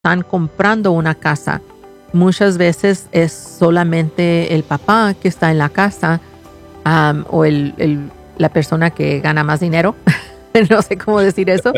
están comprando una casa, muchas veces es solamente el papá que está en la casa, o la persona que gana más dinero. No sé cómo decir eso.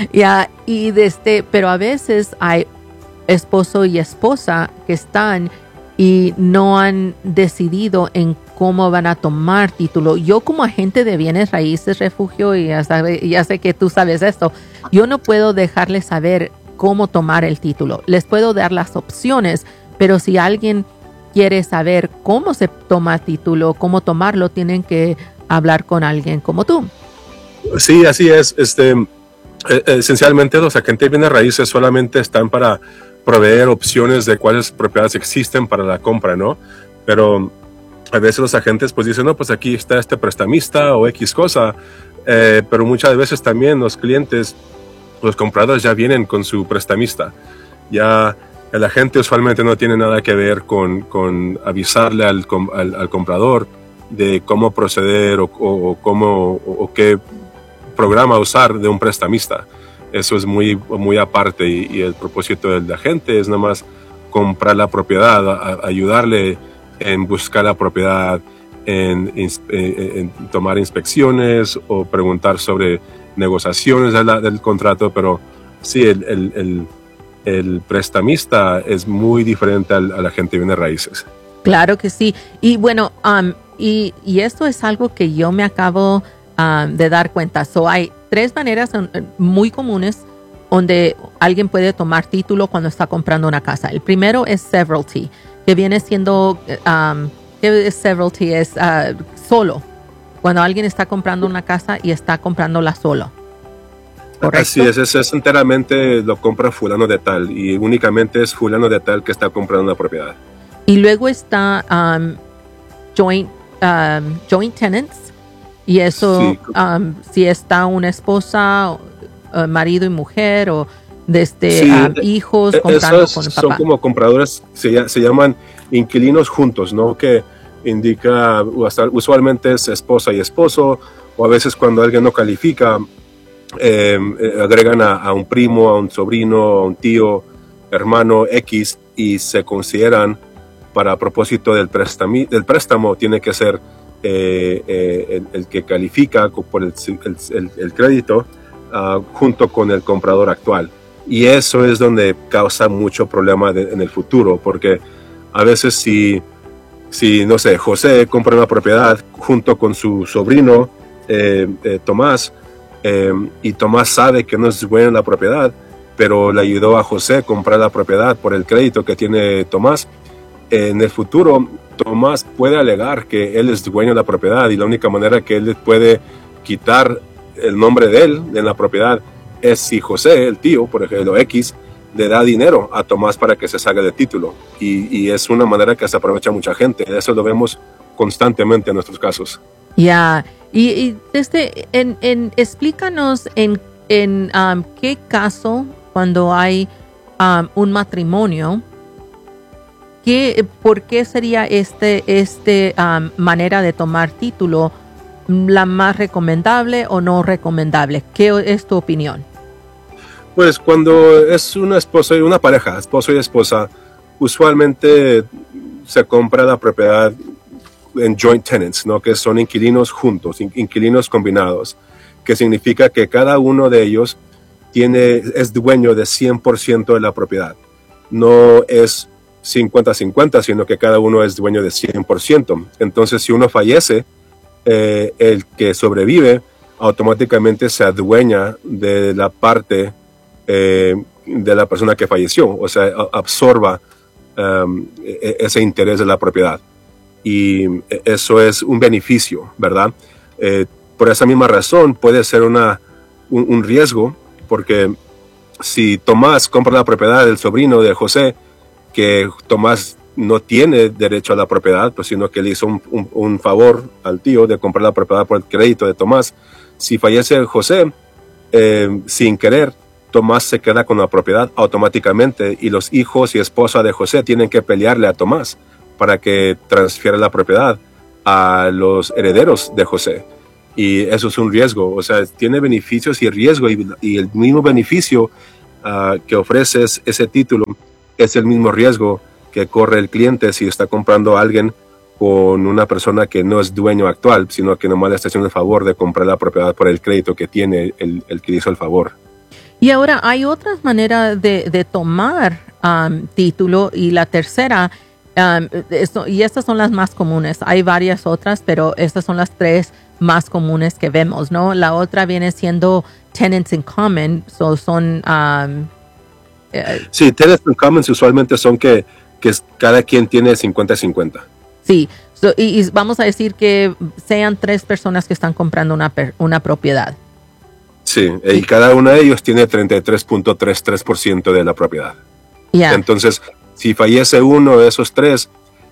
Pero a veces hay esposo y esposa que están y no han decidido en cómo van a tomar título. Yo, como agente de bienes raíces, refugio, y ya sé que tú sabes esto, yo no puedo dejarles saber cómo tomar el título. Les puedo dar las opciones, pero si alguien quiere saber cómo se toma título, cómo tomarlo, tienen que hablar con alguien como tú. Sí, así es. Esencialmente los agentes de bienes raíces solamente están para proveer opciones de cuáles propiedades existen para la compra, ¿no? Pero a veces los agentes pues dicen, no, pues aquí está este prestamista o X cosa, pero muchas veces también los clientes, los compradores ya vienen con su prestamista. Ya el agente usualmente no tiene nada que ver con avisarle al comprador de cómo proceder o qué programa usar de un prestamista. Eso es muy, muy aparte, y el propósito del agente es nada más comprar la propiedad, ayudarle en buscar la propiedad, en tomar inspecciones o preguntar sobre negociaciones del contrato. Pero sí, el prestamista es muy diferente al agente de bienes raíces. Claro que sí. Y bueno, y esto es algo que yo me acabo de dar cuenta. Hay 3 maneras muy comunes donde alguien puede tomar título cuando está comprando una casa. El primero es severalty, que viene siendo, ¿qué es severalty? Es solo. Cuando alguien está comprando una casa y está comprándola solo. ¿Correcto? Así es enteramente lo compra fulano de tal, y únicamente es fulano de tal que está comprando una propiedad. Y luego está joint tenants. Y eso, sí. Si está una esposa, marido y mujer, o sí, hijos comprando con el papá. Son como compradores, se llaman inquilinos juntos, ¿no? Que indica, usualmente es esposa y esposo, o a veces cuando alguien no califica, agregan a un primo, a un sobrino, a un tío, hermano X, y se consideran, para propósito del préstamo, tiene que ser el que califica por el crédito, junto con el comprador actual. Y eso es donde causa mucho problema en el futuro, porque a veces si no sé, José compra una propiedad junto con su sobrino Tomás, y Tomás sabe que no es dueño de la propiedad, pero le ayudó a José a comprar la propiedad por el crédito que tiene Tomás. En el futuro, Tomás puede alegar que él es dueño de la propiedad, y la única manera que él puede quitar el nombre de él en la propiedad es si José, el tío, por ejemplo, X, le da dinero a Tomás para que se salga del título. Y es una manera que se aprovecha mucha gente. Eso lo vemos constantemente en nuestros casos. Ya. Y explícanos en qué caso, cuando hay un matrimonio, ¿por qué sería manera de tomar título la más recomendable o no recomendable? ¿Qué es tu opinión? Pues cuando es una pareja, esposo y esposa, usualmente se compra la propiedad en joint tenants, ¿no? Que son inquilinos juntos, inquilinos combinados, que significa que cada uno de ellos es dueño de 100% de la propiedad. No es 50-50, sino que cada uno es dueño de 100%. Entonces, si uno fallece, el que sobrevive automáticamente se adueña de la parte de la persona que falleció, o sea, absorba ese interés de la propiedad. Y eso es un beneficio, ¿verdad? Por esa misma razón puede ser un riesgo, porque si Tomás compra la propiedad del sobrino de José, que Tomás no tiene derecho a la propiedad, pues, sino que le hizo un favor al tío de comprar la propiedad por el crédito de Tomás. Si fallece José, sin querer, Tomás se queda con la propiedad automáticamente, y los hijos y esposa de José tienen que pelearle a Tomás para que transfiera la propiedad a los herederos de José. Y eso es un riesgo. O sea, tiene beneficios y riesgo, y el mismo beneficio que ofreces ese título es el mismo riesgo que corre el cliente si está comprando a alguien con una persona que no es dueño actual, sino que nomás le está haciendo el favor de comprar la propiedad por el crédito que tiene el que hizo el favor. Y ahora hay otras maneras de tomar título, y la tercera, y estas son las más comunes. Hay varias otras, pero estas son las tres más comunes que vemos, ¿no? La otra viene siendo tenants in common, son... sí, tenants in common usualmente son que cada quien tiene 50-50. Sí, y vamos a decir que sean tres personas que están comprando una propiedad. Sí, y cada uno de ellos tiene 33.33% de la propiedad. Yeah. Entonces, si fallece uno de esos tres,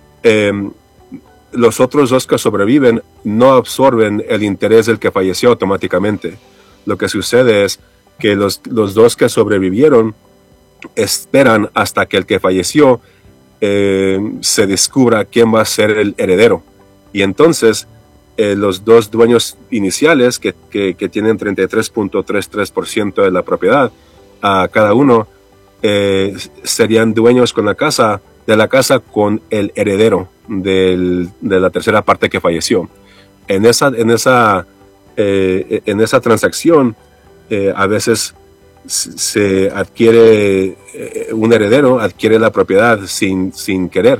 los otros dos que sobreviven no absorben el interés del que falleció automáticamente. Lo que sucede es que los dos que sobrevivieron esperan hasta que el que falleció se descubra quién va a ser el heredero. Y entonces los dos dueños iniciales que tienen 33.33% de la propiedad, cada uno serían dueños de la casa con el heredero de la tercera parte que falleció. En esa transacción a veces se adquiere un heredero, adquiere la propiedad sin querer,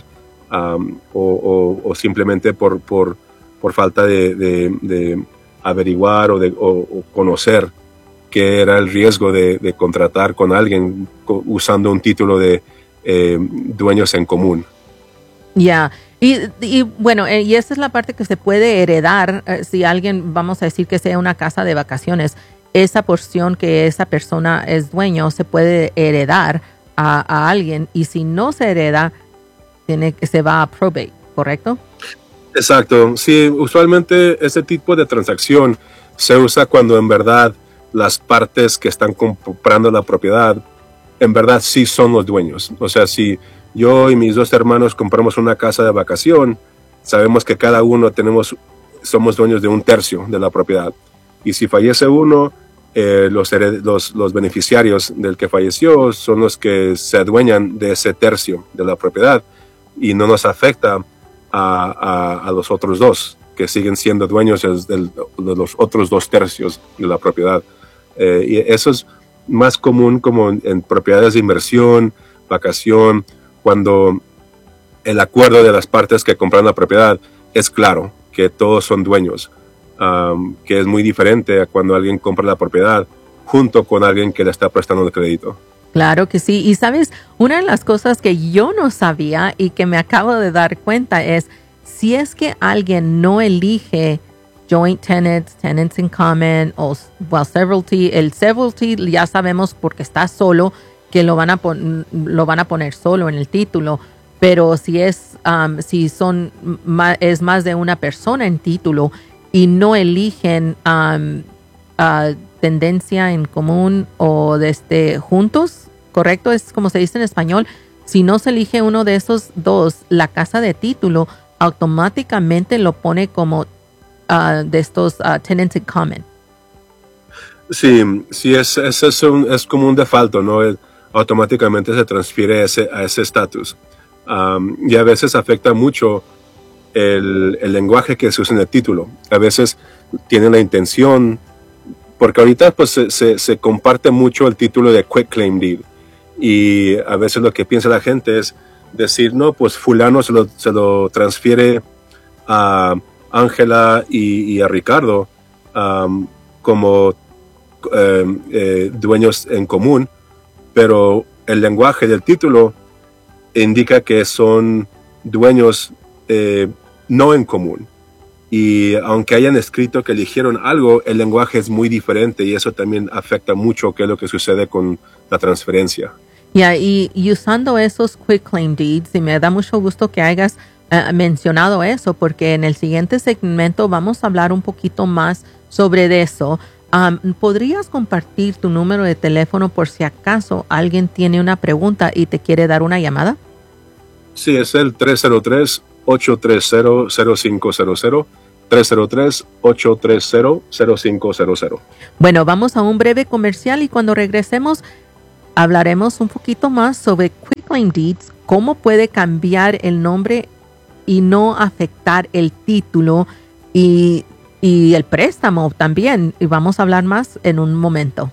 o simplemente por falta de averiguar o conocer qué era el riesgo de contratar con alguien usando un título de dueños en común. Ya, y bueno, y esa es la parte que se puede heredar. Si alguien, vamos a decir que sea una casa de vacaciones, esa porción que esa persona es dueño se puede heredar a alguien, y si no se hereda, se va a probate, ¿correcto? Exacto, sí, usualmente ese tipo de transacción se usa cuando en verdad las partes que están comprando la propiedad en verdad sí son los dueños. O sea, si yo y mis dos hermanos compramos una casa de vacación, sabemos que cada uno somos dueños de 1/3 de la propiedad. Y si fallece uno, los beneficiarios del que falleció son los que se adueñan de ese tercio de la propiedad, y no nos afecta a los otros dos, que siguen siendo dueños de los otros 2/3 de la propiedad. Y eso es más común como en propiedades de inversión, vacación, cuando el acuerdo de las partes que compran la propiedad es claro, que todos son dueños, que es muy diferente a cuando alguien compra la propiedad junto con alguien que le está prestando el crédito. Claro que sí. Y sabes, una de las cosas que yo no sabía y que me acabo de dar cuenta es, si es que alguien no elige joint tenants, tenants in common o severalty, el severalty ya sabemos porque está solo que lo van a poner solo en el título, pero si es más de una persona en título y no eligen tendencia en común o juntos, ¿correcto? Es como se dice en español. Si no se elige uno de esos dos, la casa de título automáticamente lo pone como de estos tenants in common. Sí, es como un default, ¿no? Automáticamente se transfiere a ese estatus. Y a veces afecta mucho el lenguaje que se usa en el título. A veces tiene la intención, porque ahorita pues se comparte mucho el título de Quick Claim Deed, y a veces lo que piensa la gente es decir, no, pues fulano se lo transfiere a Ángela y a Ricardo como dueños en común, pero el lenguaje del título indica que son dueños no en común. Y aunque hayan escrito que eligieron algo, el lenguaje es muy diferente, y eso también afecta mucho qué es lo que sucede con la transferencia. Y usando esos Quick Claim Deeds, y me da mucho gusto que hayas mencionado eso, porque en el siguiente segmento vamos a hablar un poquito más sobre eso. ¿Podrías compartir tu número de teléfono por si acaso alguien tiene una pregunta y te quiere dar una llamada? Sí, es el 303-830-0500. 303-830-0500. Bueno, vamos a un breve comercial y cuando regresemos Hablaremos un poquito más sobre quitclaim deeds, cómo puede cambiar el nombre y no afectar el título y el préstamo también. Y vamos a hablar más en un momento.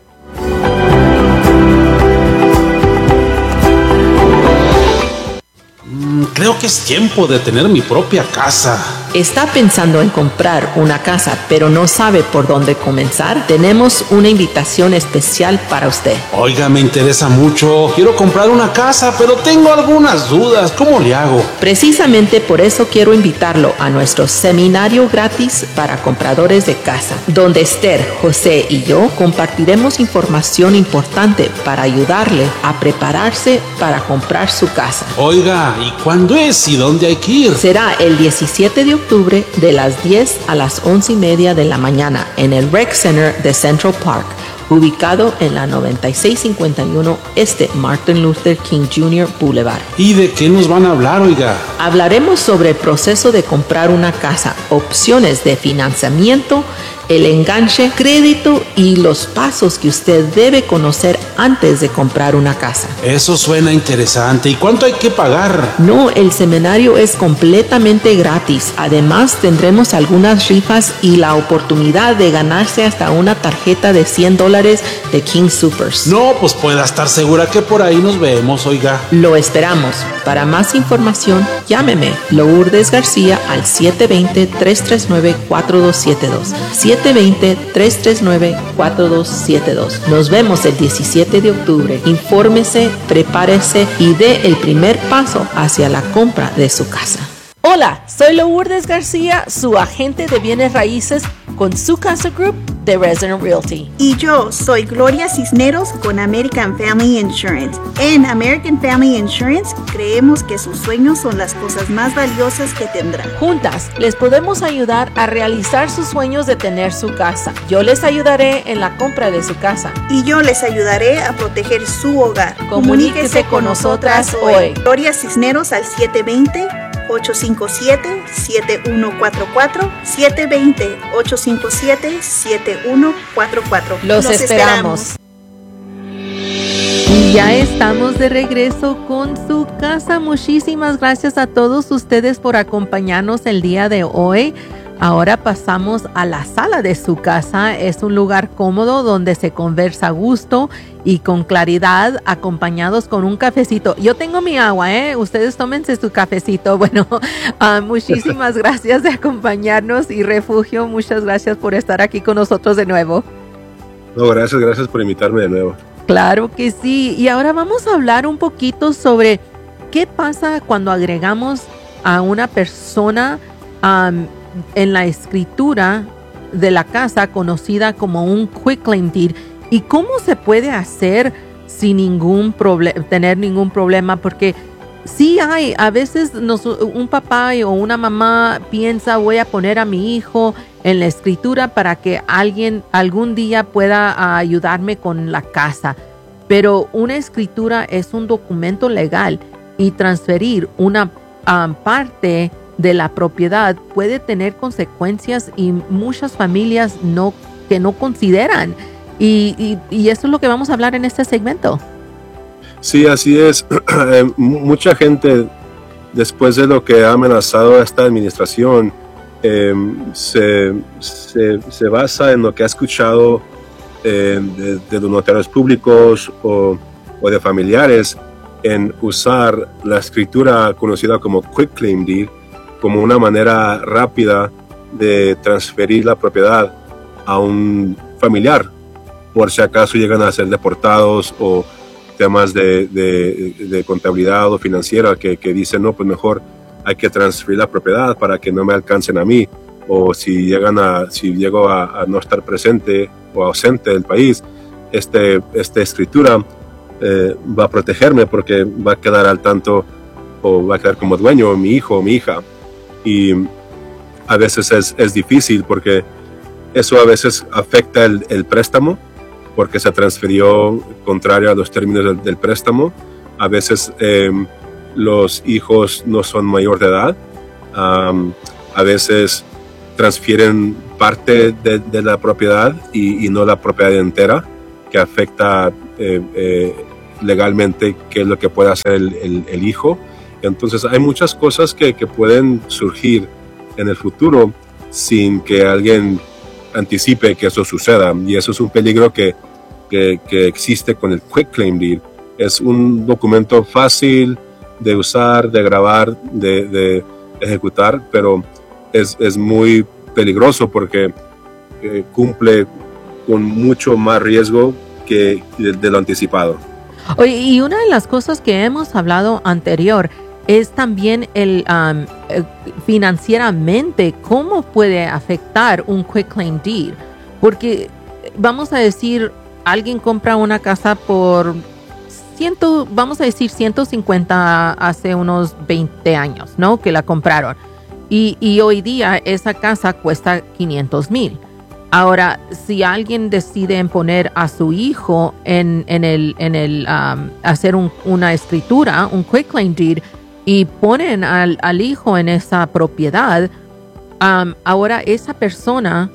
Creo que es tiempo de tener mi propia casa. ¿Está pensando en comprar una casa pero no sabe por dónde comenzar? Tenemos una invitación especial para usted. Oiga, me interesa mucho. Quiero comprar una casa, pero tengo algunas dudas. ¿Cómo le hago? Precisamente por eso quiero invitarlo a nuestro seminario gratis para compradores de casa, donde Esther, José y yo compartiremos información importante para ayudarle a prepararse para comprar su casa. Oiga, ¿y cuándo es y dónde hay que ir? Será el 17 de octubre de las 10 a las 11:30 de la mañana en el Rec Center de Central Park, ubicado en la 9651 Martin Luther King Jr. Boulevard. ¿Y de qué nos van a hablar, oiga? Hablaremos sobre el proceso de comprar una casa, opciones de financiamiento, el enganche, crédito y los pasos que usted debe conocer antes de comprar una casa. Eso suena interesante. ¿Y cuánto hay que pagar? No, el seminario es completamente gratis. Además, tendremos algunas rifas y la oportunidad de ganarse hasta una tarjeta de $100 de King Soopers. No, pues pueda estar segura que por ahí nos vemos, oiga. Lo esperamos. Para más información, llámeme Lourdes García al 720-339-4272. 720-339-4272. Nos vemos el 17 de octubre. Infórmese, prepárese y dé el primer paso hacia la compra de su casa. Hola, soy Lourdes García, su agente de bienes raíces con Su Casa Group de Resident Realty. Y yo soy Gloria Cisneros con American Family Insurance. En American Family Insurance creemos que sus sueños son las cosas más valiosas que tendrán. Juntas les podemos ayudar a realizar sus sueños de tener su casa. Yo les ayudaré en la compra de su casa. Y yo les ayudaré a proteger su hogar. Comuníquese con nosotras hoy. Gloria Cisneros al 720-857-7144, 720-857-7144. Los esperamos. Y ya estamos de regreso con Su Casa. Muchísimas gracias a todos ustedes por acompañarnos el día de hoy. Ahora pasamos a la sala de su casa. Es un lugar cómodo donde se conversa a gusto y con claridad, acompañados con un cafecito. Yo tengo mi agua, ¿eh? Ustedes tómense su cafecito. Bueno, muchísimas gracias de acompañarnos y Refugio, muchas gracias por estar aquí con nosotros de nuevo. No, gracias por invitarme de nuevo. Claro que sí. Y ahora vamos a hablar un poquito sobre qué pasa cuando agregamos a una persona en la escritura de la casa conocida como un quitclaim deed y cómo se puede hacer sin tener ningún problema, porque sí hay, a veces un papá o una mamá piensa voy a poner a mi hijo en la escritura para que alguien algún día pueda ayudarme con la casa, pero una escritura es un documento legal y transferir una parte de la propiedad puede tener consecuencias y muchas familias que no consideran y eso es lo que vamos a hablar en este segmento. Sí, así es. Mucha gente, después de lo que ha amenazado a esta administración, se basa en lo que ha escuchado de los notarios públicos o de familiares en usar la escritura conocida como quitclaim deed como una manera rápida de transferir la propiedad a un familiar, por si acaso llegan a ser deportados o temas de contabilidad o financiera que dicen, no, pues mejor hay que transferir la propiedad para que no me alcancen a mí, o si llego a no estar presente o ausente del país, esta escritura va a protegerme porque va a quedar al tanto o va a quedar como dueño mi hijo o mi hija. Y a veces es difícil porque eso a veces afecta el préstamo porque se transfirió contrario a los términos del préstamo. A veces los hijos no son mayor de edad. A veces transfieren parte de la propiedad y no la propiedad entera, que afecta legalmente qué es lo que puede hacer el hijo. Entonces hay muchas cosas que pueden surgir en el futuro sin que alguien anticipe que eso suceda, y eso es un peligro que existe con el Quitclaim Deed. Es un documento fácil de usar, de grabar, de ejecutar, pero es muy peligroso porque cumple con mucho más riesgo que de lo anticipado. Oye, y una de las cosas que hemos hablado anterior es también financieramente cómo puede afectar un Quitclaim Deed, porque vamos a decir, alguien compra una casa por vamos a decir 150 hace unos 20 años, ¿no? Que la compraron. Y hoy día esa casa cuesta $500,000. Ahora, si alguien decide poner a su hijo en hacer una escritura, un Quitclaim Deed, y ponen al hijo en esa propiedad, ahora esa persona,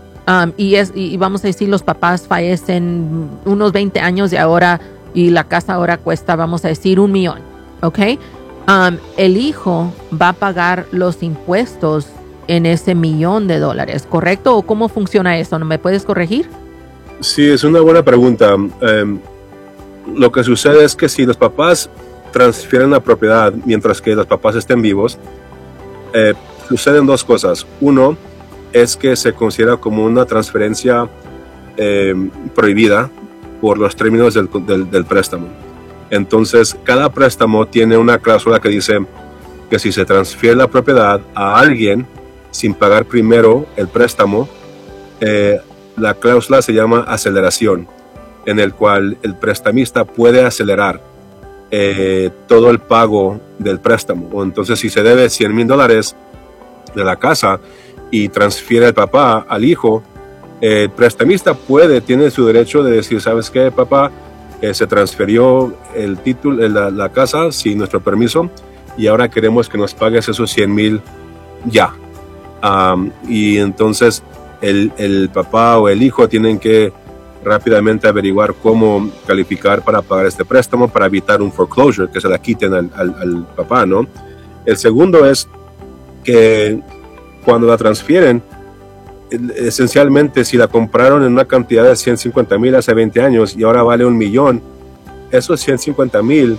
y vamos a decir los papás fallecen unos 20 años de ahora, y la casa ahora cuesta, vamos a decir, $1 millón, ¿ok? El hijo va a pagar los impuestos en ese $1 millón, ¿correcto? ¿O cómo funciona eso? ¿No me puedes corregir? Sí, es una buena pregunta. Lo que sucede es que si los papás transfieren la propiedad mientras que los papás estén vivos, suceden dos cosas. Uno es que se considera como una transferencia prohibida por los términos del préstamo. Entonces, cada préstamo tiene una cláusula que dice que si se transfiere la propiedad a alguien sin pagar primero el préstamo, la cláusula se llama aceleración, en el cual el prestamista puede acelerar todo el pago del préstamo. Entonces, si se debe $100,000 de la casa y transfiere el papá al hijo, el prestamista tiene su derecho de decir, ¿sabes qué, papá? Se transfirió el título, la casa sin nuestro permiso, y ahora queremos que nos pagues esos $100,000 ya. Y entonces el papá o el hijo tienen que rápidamente averiguar cómo calificar para pagar este préstamo, para evitar un foreclosure, que se la quiten al papá, ¿no? El segundo es que cuando la transfieren, esencialmente, si la compraron en una cantidad de $150,000 hace 20 años y ahora vale $1 millón, esos $150,000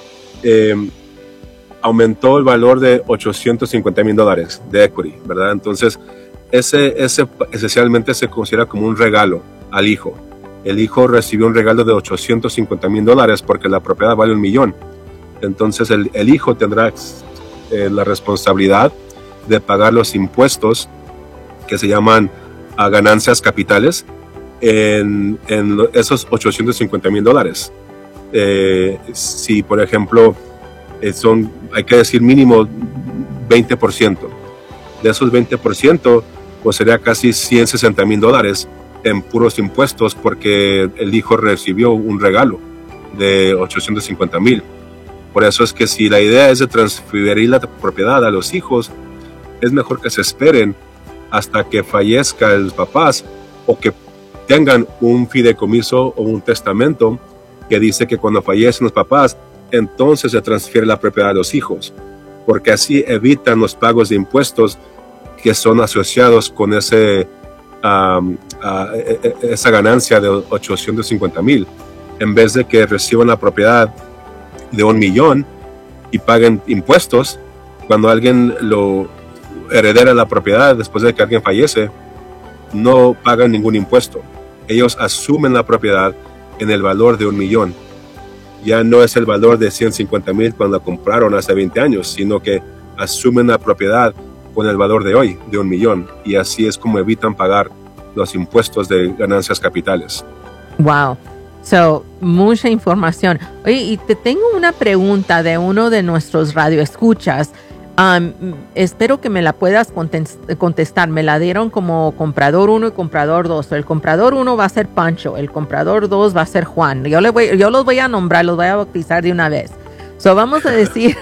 aumentó el valor de $850,000 de equity, ¿verdad? Entonces, ese esencialmente se considera como un regalo al hijo. El hijo recibió un regalo de $850,000 porque la propiedad vale $1 millón. Entonces, el hijo tendrá la responsabilidad de pagar los impuestos que se llaman ganancias capitales en esos $850,000. Si, por ejemplo, hay que decir mínimo 20%. De esos 20%, pues sería casi $160,000 en puros impuestos porque el hijo recibió un regalo de $850,000. Por eso es que si la idea es de transferir la propiedad a los hijos, es mejor que se esperen hasta que fallezcan los papás o que tengan un fideicomiso o un testamento que dice que cuando fallecen los papás, entonces se transfiere la propiedad a los hijos, porque así evitan los pagos de impuestos que son asociados con esa ganancia de $850,000, en vez de que reciban la propiedad de $1 millón y paguen impuestos. Cuando alguien lo heredera la propiedad después de que alguien fallece, no pagan ningún impuesto. Ellos asumen la propiedad en el valor de $1 millón. Ya no es el valor de $150,000 cuando la compraron hace 20 años, sino que asumen la propiedad con el valor de hoy, de $1 millón. Y así es como evitan pagar los impuestos de ganancias capitales. Wow. So, mucha información. Oye, y te tengo una pregunta de uno de nuestros radioescuchas. Espero que me la puedas contestar. Me la dieron como comprador 1 y comprador 2. El comprador 1 va a ser Pancho, el comprador 2 va a ser Juan. Yo los voy a nombrar, los voy a bautizar de una vez. So, vamos a decir,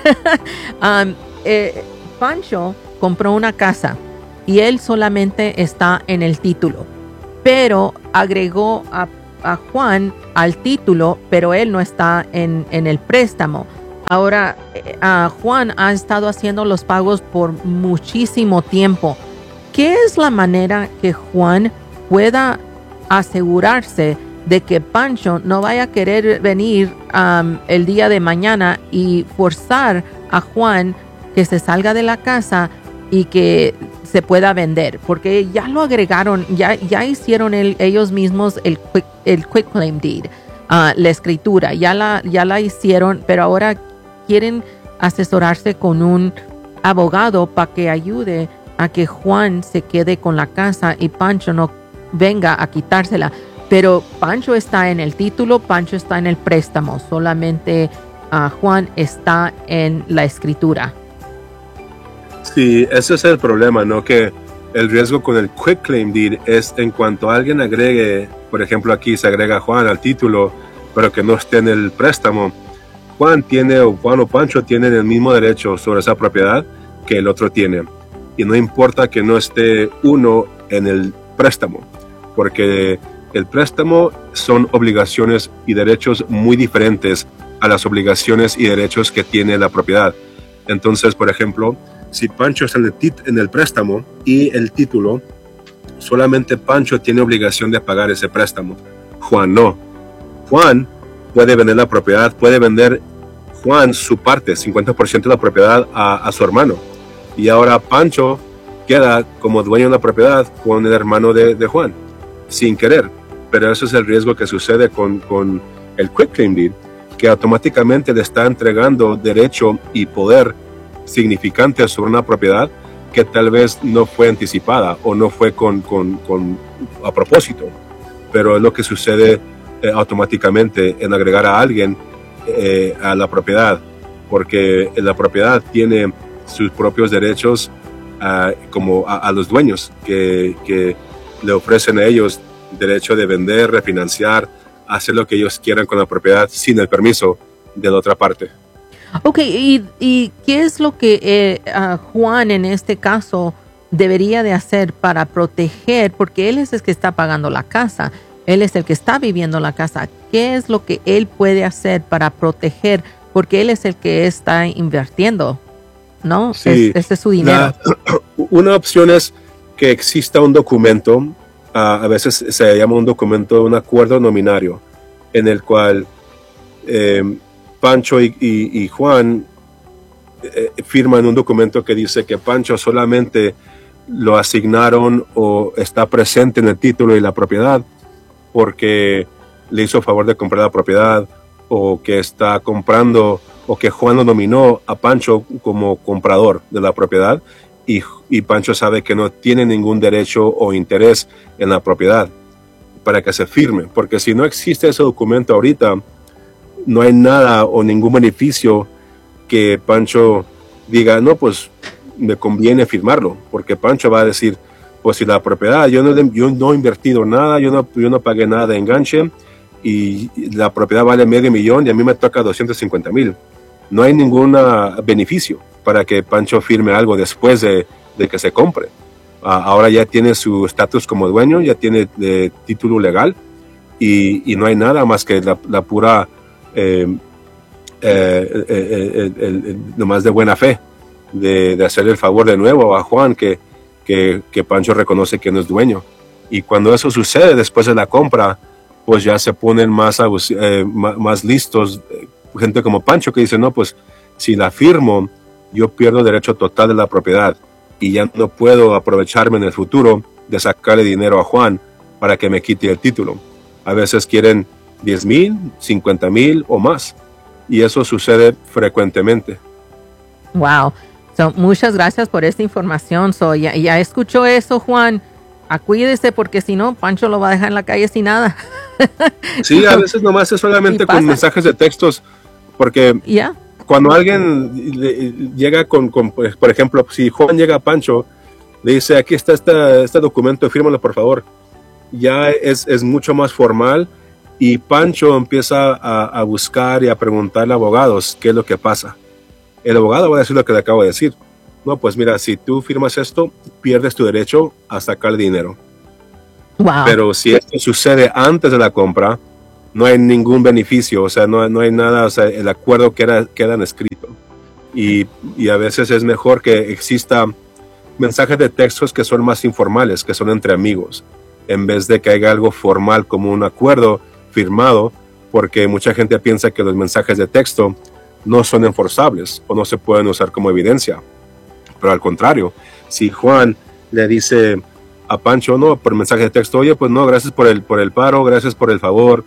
Pancho compró una casa y él solamente está en el título, pero agregó a Juan al título, pero él no está en el préstamo. Ahora, Juan ha estado haciendo los pagos por muchísimo tiempo. ¿Qué es la manera que Juan pueda asegurarse de que Pancho no vaya a querer venir el día de mañana y forzar a Juan que se salga de la casa y que se pueda vender? Porque ya lo agregaron, ya hicieron ellos mismos el quick claim deed, la escritura, ya la hicieron, pero ahora quieren asesorarse con un abogado para que ayude a que Juan se quede con la casa y Pancho no venga a quitársela. Pero Pancho está en el título, Pancho está en el préstamo, solamente Juan está en la escritura. Sí, ese es el problema, ¿no? Que el riesgo con el quick claim deed es en cuanto alguien agregue, por ejemplo aquí se agrega Juan al título, pero que no esté en el préstamo, Juan o Pancho tienen el mismo derecho sobre esa propiedad que el otro tiene. Y no importa que no esté uno en el préstamo, porque el préstamo son obligaciones y derechos muy diferentes a las obligaciones y derechos que tiene la propiedad. Entonces, por ejemplo, si Pancho está en el préstamo y el título, solamente Pancho tiene obligación de pagar ese préstamo. Juan no. Juan puede vender la propiedad, puede vender Juan su parte, 50% de la propiedad a su hermano. Y ahora Pancho queda como dueño de la propiedad con el hermano de Juan, sin querer. Pero eso es el riesgo que sucede con el quick claim deed, que automáticamente le está entregando derecho y poder significante sobre una propiedad que tal vez no fue anticipada o no fue a propósito. Pero es lo que sucede automáticamente en agregar a alguien a la propiedad, porque la propiedad tiene sus propios derechos como a los dueños que le ofrecen a ellos derecho de vender, refinanciar, hacer lo que ellos quieran con la propiedad sin el permiso de la otra parte. Ok, ¿y qué es lo que Juan en este caso debería de hacer para proteger? Porque él es el que está pagando la casa, él es el que está viviendo la casa. ¿Qué es lo que él puede hacer para proteger? Porque él es el que está invirtiendo, ¿no? Sí, ese es su dinero. Una opción es que exista un documento, a veces se llama un documento, un acuerdo nominario, en el cual Pancho y Juan firman un documento que dice que Pancho solamente lo asignaron o está presente en el título y la propiedad porque le hizo favor de comprar la propiedad, o que está comprando, o que Juan lo nominó a Pancho como comprador de la propiedad y Pancho sabe que no tiene ningún derecho o interés en la propiedad para que se firme, porque si no existe ese documento ahorita, no hay nada o ningún beneficio que Pancho diga, no, pues me conviene firmarlo, porque Pancho va a decir, pues si la propiedad, yo no he invertido nada, yo no pagué nada de enganche y la propiedad vale $500,000 y a mí me toca $250,000. No hay ningún beneficio para que Pancho firme algo después de que se compre. Ahora ya tiene su estatus como dueño, ya tiene título legal y no hay nada más que la pura nomás de buena fe de hacer el favor de nuevo a Juan que Pancho reconoce que no es dueño. Y cuando eso sucede después de la compra, pues ya se ponen más listos, gente como Pancho que dice, no, pues si la firmo, yo pierdo derecho total de la propiedad y ya no puedo aprovecharme en el futuro de sacarle dinero a Juan para que me quite el título. A veces quieren $10,000, $50,000 o más. Y eso sucede frecuentemente. Wow. Muchas gracias por esta información. Ya escuchó eso, Juan. Acuídese porque si no, Pancho lo va a dejar en la calle sin nada. Sí, a veces nomás es solamente con mensajes de textos, porque cuando alguien llega por ejemplo, si Juan llega a Pancho, le dice, aquí está este documento, fírmalo por favor. Ya es mucho más formal y Pancho empieza a buscar y a preguntarle a abogados qué es lo que pasa. El abogado va a decir lo que le acabo de decir. No, pues mira, si tú firmas esto, pierdes tu derecho a sacar dinero. Wow. Pero si esto sucede antes de la compra, no hay ningún beneficio, o sea, no hay nada, o sea, el acuerdo queda escrito. Y a veces es mejor que exista mensajes de textos que son más informales, que son entre amigos, en vez de que haya algo formal como un acuerdo firmado, porque mucha gente piensa que los mensajes de texto no son enforzables o no se pueden usar como evidencia. Pero al contrario, si Juan le dice a Pancho, no, por mensaje de texto, oye, pues no, gracias por el paro, gracias por el favor,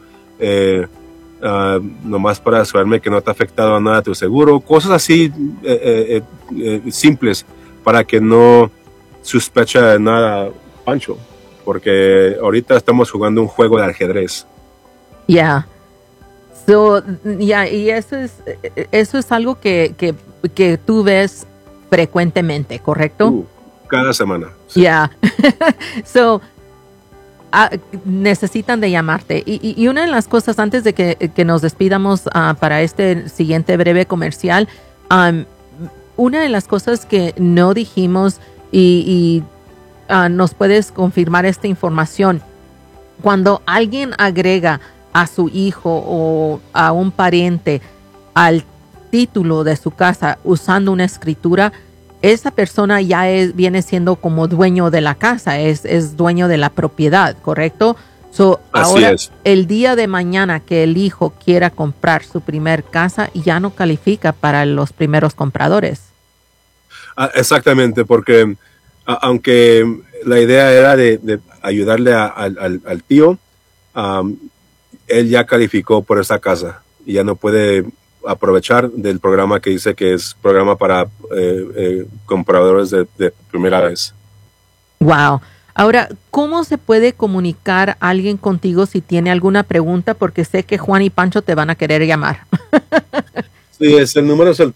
nomás para asegurarme que no te ha afectado a nada tu seguro, cosas así simples para que no sospeche de nada Pancho, porque ahorita estamos jugando un juego de ajedrez. Yeah. So, yeah, y eso es algo que tú ves frecuentemente, ¿correcto? Cada semana. Sí. Yeah. So, necesitan de llamarte. Y una de las cosas, antes de que nos despidamos para este siguiente breve comercial, una de las cosas que no dijimos y nos puedes confirmar esta información, cuando alguien agrega a su hijo o a un pariente al título de su casa usando una escritura, esa persona ya viene siendo como dueño de la casa, es dueño de la propiedad, ¿correcto? So, ahora, es. El día de mañana que el hijo quiera comprar su primer casa, ya no califica para los primeros compradores. Exactamente, porque aunque la idea era de ayudarle al tío, él ya calificó por esa casa y ya no puede aprovechar del programa que dice que es programa para compradores de primera vez. Wow. Ahora, ¿cómo se puede comunicar alguien contigo si tiene alguna pregunta? Porque sé que Juan y Pancho te van a querer llamar. Sí, el número es el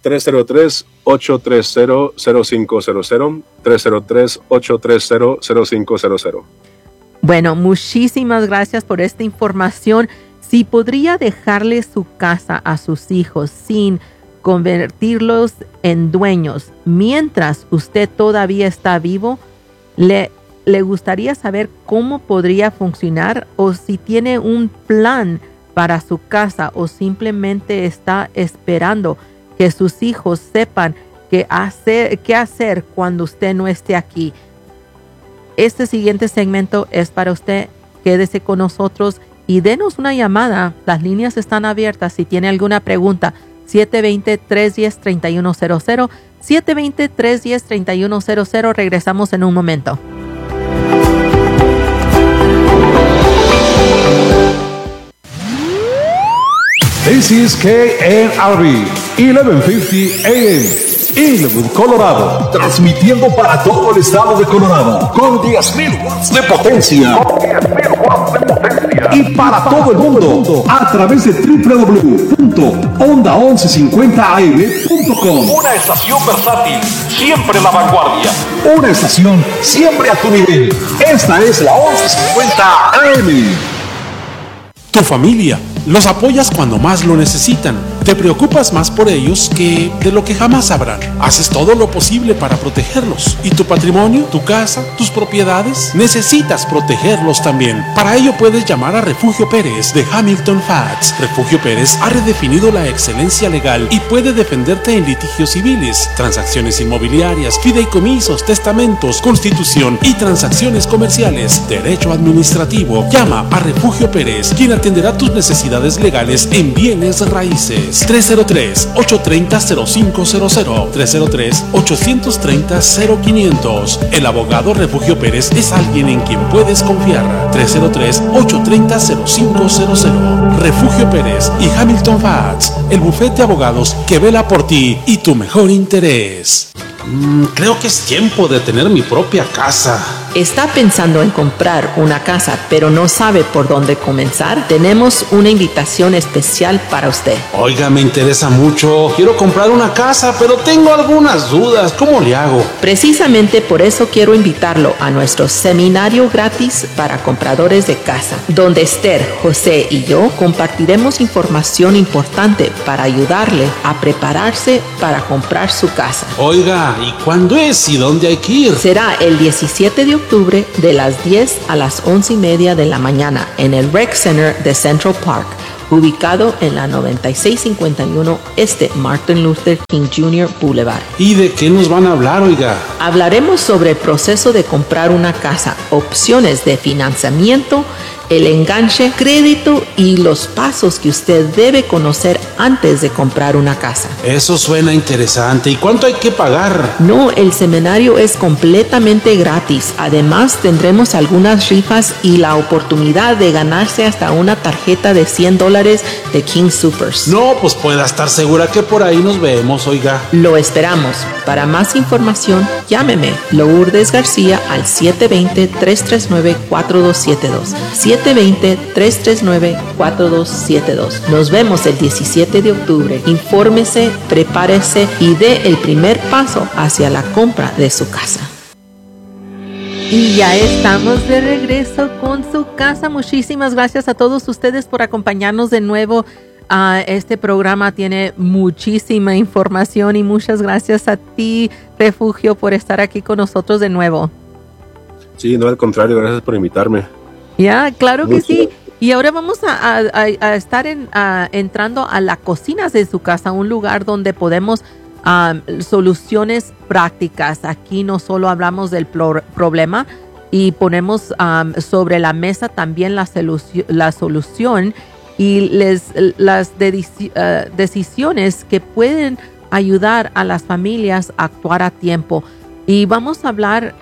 303-830-0500, 303-830-0500. Bueno, muchísimas gracias por esta información. Si podría dejarle su casa a sus hijos sin convertirlos en dueños mientras usted todavía está vivo, ¿le gustaría saber cómo podría funcionar o si tiene un plan para su casa o simplemente está esperando que sus hijos sepan qué hacer cuando usted no esté aquí? Este siguiente segmento es para usted. Quédese con nosotros y denos una llamada. Las líneas están abiertas si tiene alguna pregunta. 720-310-3100. 720-310-3100. Regresamos en un momento. This is KNRB 1150 AM. Inglewood, Colorado, transmitiendo para todo el estado de Colorado con 10,000 watts de potencia. Y para todo el mundo a través de www.onda1150am.com. Una estación versátil, siempre la vanguardia. Una estación siempre a tu nivel. Esta es la 1150 AM. Tu familia. Los apoyas cuando más lo necesitan. Te preocupas más por ellos que de lo que jamás sabrán. Haces todo lo posible para protegerlos. ¿Y tu patrimonio, tu casa, tus propiedades? Necesitas protegerlos también. Para ello puedes llamar a Refugio Pérez de Hamilton Fats. Refugio Pérez ha redefinido la excelencia legal y puede defenderte en litigios civiles, transacciones inmobiliarias, fideicomisos, testamentos, constitución y transacciones comerciales. Derecho administrativo. Llama a Refugio Pérez, quien atenderá tus necesidades legales en bienes raíces. 303-830-0500, 303-830-0500. El abogado Refugio Pérez es alguien en quien puedes confiar. 303-830-0500. Refugio Pérez y Hamilton Fats, el bufete de abogados que vela por ti y tu mejor interés. Creo que es tiempo de tener mi propia casa. ¿Está pensando en comprar una casa pero no sabe por dónde comenzar? Tenemos una invitación especial para usted. Oiga, me interesa mucho. Quiero comprar una casa, pero tengo algunas dudas. ¿Cómo le hago? Precisamente por eso quiero invitarlo a nuestro seminario gratis para compradores de casa, donde Esther, José y yo compartiremos información importante para ayudarle a prepararse para comprar su casa. Oiga, ¿y cuándo es y dónde hay que ir? Será el 17 de octubre octubre de las 10 a las 11:30 de la mañana en el Rec Center de Central Park, ubicado en la 9651 Martin Luther King Jr. Boulevard. ¿Y de qué nos van a hablar, oiga? Hablaremos sobre el proceso de comprar una casa, opciones de financiamiento, el enganche, crédito y los pasos que usted debe conocer antes de comprar una casa. Eso suena interesante. ¿Y cuánto hay que pagar? No, el seminario es completamente gratis. Además, tendremos algunas rifas y la oportunidad de ganarse hasta una tarjeta de $100 de King Soopers. No, pues pueda estar segura que por ahí nos vemos, oiga. Lo esperamos. Para más información, llámeme Lourdes García al 720-339-4272. 720-339-4272. Nos vemos el 17 de octubre. Infórmese, prepárese y dé el primer paso hacia la compra de su casa. Y ya estamos de regreso con su casa. Muchísimas gracias a todos ustedes por acompañarnos de nuevo. Este programa tiene muchísima información y muchas gracias a ti, Refugio, por estar aquí con nosotros de nuevo. Sí, no, al contrario, gracias por invitarme. Ya, claro que sí. Y ahora vamos a estar entrando a la cocina de su casa, un lugar donde podemos soluciones prácticas. Aquí no solo hablamos del problema y ponemos sobre la mesa también la solución y las decisiones que pueden ayudar a las familias a actuar a tiempo. Y vamos a hablar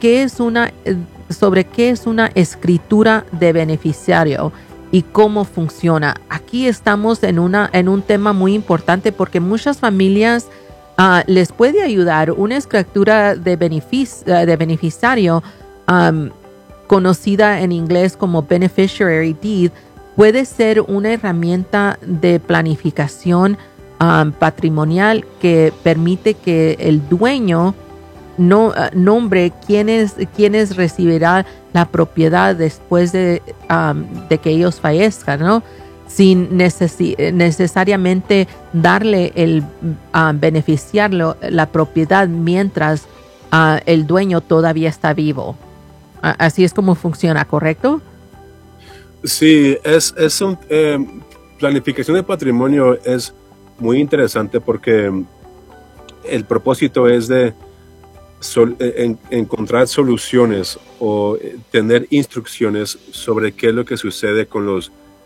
sobre qué es una escritura de beneficiario y cómo funciona. Aquí estamos en un tema muy importante porque muchas familias les puede ayudar. Una escritura de beneficiario, conocida en inglés como beneficiary deed, puede ser una herramienta de planificación patrimonial que permite que el dueño nombre quiénes recibirá la propiedad después de que ellos fallezcan, ¿no? Sin necesariamente darle el beneficiarlo la propiedad mientras el dueño todavía está vivo. Así es como funciona, ¿correcto? Sí, es planificación de patrimonio es muy interesante porque el propósito es de encontrar soluciones o tener instrucciones sobre qué es lo que sucede con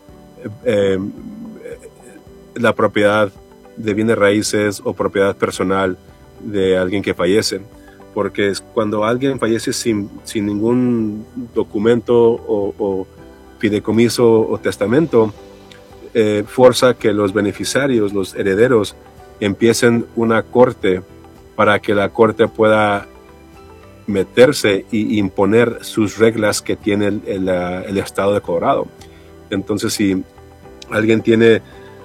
la propiedad de bienes raíces o propiedad personal de alguien que fallece, porque cuando alguien fallece sin ningún documento o fideicomiso o testamento, forza que los beneficiarios, los herederos, empiecen una corte para que la corte pueda meterse y imponer sus reglas que tiene el estado de Colorado. Entonces, si alguien tiene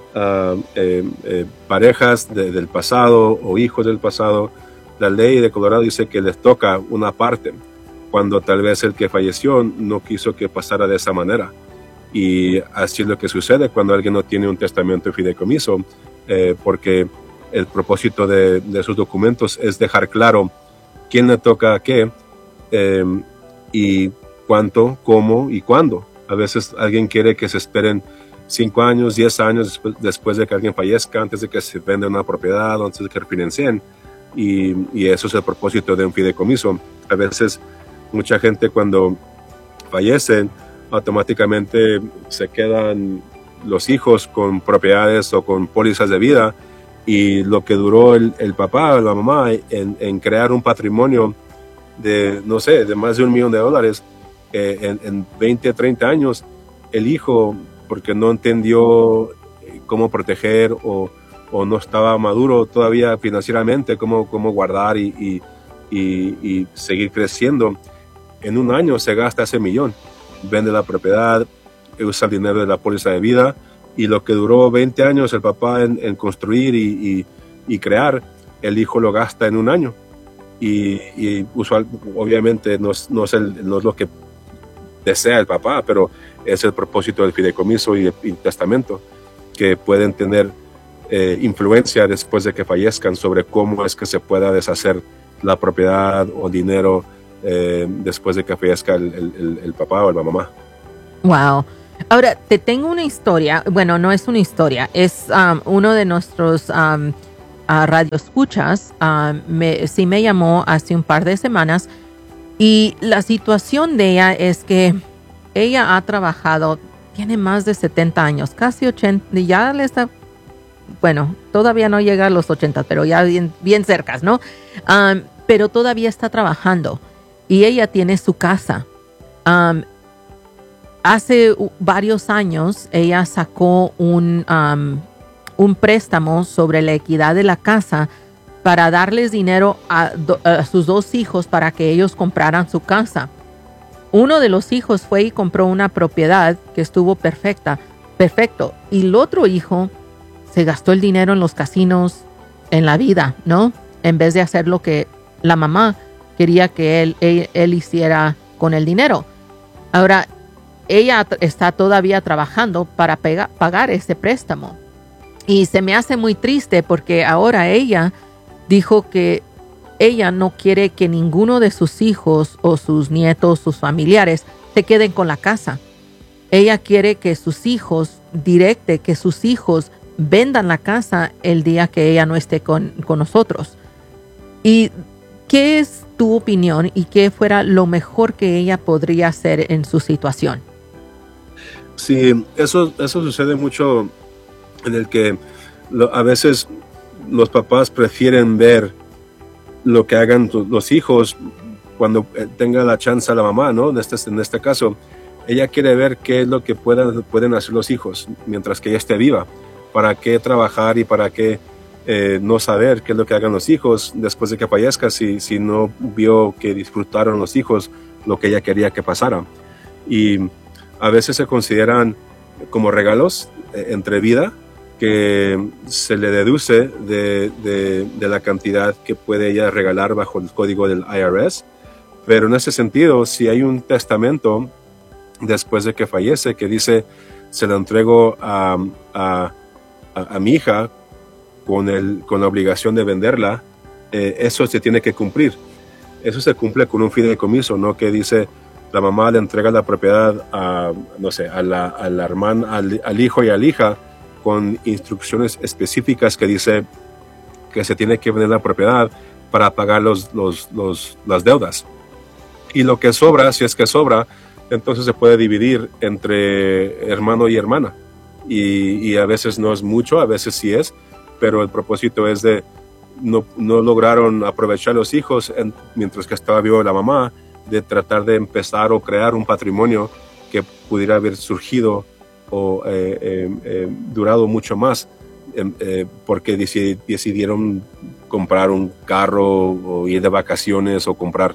parejas del pasado o hijos del pasado, la ley de Colorado dice que les toca una parte, cuando tal vez el que falleció no quiso que pasara de esa manera. Y así es lo que sucede cuando alguien no tiene un testamento y fideicomiso, porque el propósito de esos documentos es dejar claro quién le toca qué, y cuánto, cómo y cuándo. A veces alguien quiere que se esperen 5 años, 10 años después de que alguien fallezca, antes de que se venda una propiedad, antes de que refinancien, y eso es el propósito de un fideicomiso. A veces mucha gente cuando fallecen, automáticamente se quedan los hijos con propiedades o con pólizas de vida, y lo que duró el papá o la mamá en crear un patrimonio de, no sé, de más de $1 millón, en 20, 30 años, el hijo, porque no entendió cómo proteger o no estaba maduro todavía financieramente, cómo guardar y seguir creciendo, en un año se gasta ese $1 millón, vende la propiedad, usa el dinero de la póliza de vida, y lo que duró 20 años el papá en construir y crear, el hijo lo gasta en un año. Y obviamente no es lo que desea el papá, pero es el propósito del fideicomiso y testamento, que pueden tener influencia después de que fallezcan sobre cómo es que se pueda deshacer la propiedad o dinero después de que fallezca el papá o la mamá. Wow. Ahora, te tengo una historia. Bueno, no es una historia. Es uno de nuestros radioescuchas. Sí me llamó hace un par de semanas. Y la situación de ella es que ella ha trabajado, tiene más de 70 años, casi 80. Ya le está, bueno, todavía no llega a los 80, pero ya bien cerca, ¿no? Pero todavía está trabajando. Y ella tiene su casa. Hace varios años ella sacó un préstamo sobre la equidad de la casa para darles dinero a sus dos hijos para que ellos compraran su casa. Uno de los hijos fue y compró una propiedad que estuvo perfecto. Y el otro hijo se gastó el dinero en los casinos, en la vida, ¿no? En vez de hacer lo que la mamá quería que él hiciera con el dinero. Ahora, ella está todavía trabajando para pagar ese préstamo. Y se me hace muy triste porque ahora ella dijo que ella no quiere que ninguno de sus hijos o sus nietos, sus familiares, se queden con la casa. Ella quiere que sus hijos vendan la casa el día que ella no esté con nosotros. ¿Y qué es tu opinión y qué fuera lo mejor que ella podría hacer en su situación? Sí, eso sucede mucho en el que a veces los papás prefieren ver lo que hagan los hijos cuando tenga la chance a la mamá, ¿no? En este caso, ella quiere ver qué es lo que pueden hacer los hijos mientras que ella esté viva. ¿Para qué trabajar y para qué no saber qué es lo que hagan los hijos después de que fallezca si no vio que disfrutaron los hijos lo que ella quería que pasara? Y a veces se consideran como regalos entre vida que se le deduce de la cantidad que puede ella regalar bajo el código del IRS. Pero en ese sentido, si hay un testamento después de que fallece que dice, se lo entrego a mi hija con la obligación de venderla, eso se tiene que cumplir. Eso se cumple con un fideicomiso, ¿no? Que dice, la mamá le entrega la propiedad a la hermana, al hijo y a la hija, con instrucciones específicas que dice que se tiene que vender la propiedad para pagar las deudas. Y lo que sobra, si es que sobra, entonces se puede dividir entre hermano y hermana. Y a veces no es mucho, a veces sí es, pero el propósito es de no lograron aprovechar los hijos mientras que estaba viva la mamá, de tratar de empezar o crear un patrimonio que pudiera haber surgido o durado mucho más, porque decidieron comprar un carro o ir de vacaciones o comprar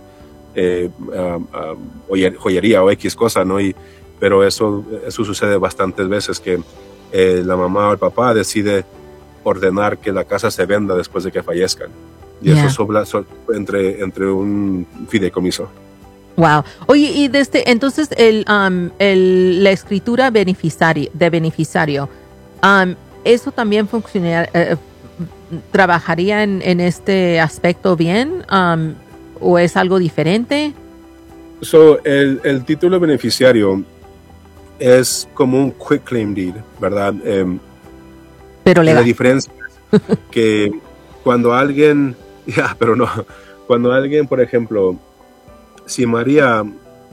joyería o X cosa, ¿no? Pero eso sucede bastantes veces, que la mamá o el papá decide ordenar que la casa se venda después de que fallezcan. Y eso sobra entre un fideicomiso. Wow. Oye, y entonces la escritura de beneficiario, ¿eso también trabajaría en este aspecto bien? ¿O es algo diferente? El título beneficiario es como un quick claim deed, ¿verdad? Pero la diferencia es que cuando alguien, cuando alguien, por ejemplo, si María,